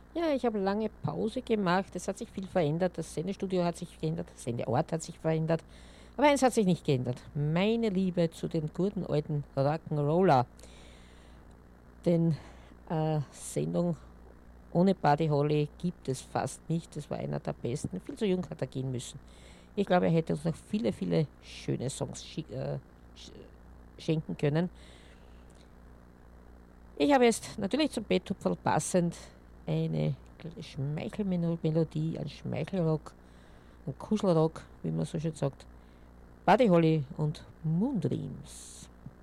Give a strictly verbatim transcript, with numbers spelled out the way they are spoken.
Ja, ich habe lange Pause gemacht. Es hat sich viel verändert. Das Sendestudio hat sich geändert. Der Sendeort hat sich verändert. Aber eins hat sich nicht geändert. Meine Liebe zu den guten alten Rock'n'Roller. Denn äh, Sendung ohne Buddy Holly gibt es fast nicht. Das war einer der besten. Viel zu jung hat er gehen müssen. Ich glaube, er hätte uns noch viele, viele schöne Songs schi- äh, sch- schenken können. Ich habe jetzt natürlich zum Beethoven passend eine Schmeichelmelodie, ein Schmeichelrock, ein Kuschelrock, wie man so schön sagt. Buddy Holly und Moondreams.